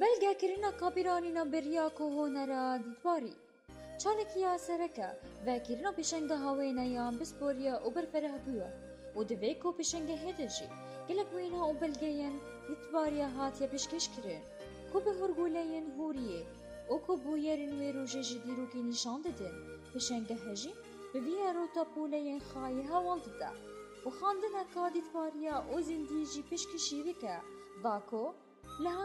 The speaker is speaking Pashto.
بلگا کرنا کاپیرانینا بریاکو هونرا دیتواری چالکیا سرکا و کرنا پیشنگه هاوینا یان بسپوریا و برفره بوا و دویکو پیشنگه هدجی گلک وینا و بلگین دیتواریا هاتیا پیشکش کرن کو به هرگولین هوریه او کو بویرین وی روژه جدیرو که نشان دادن پیشنگه هجی به وی روتا پولین خواهی هاوند دا و خاندن اکا دیتواریا و زندیجی پیشکشی وکا داکو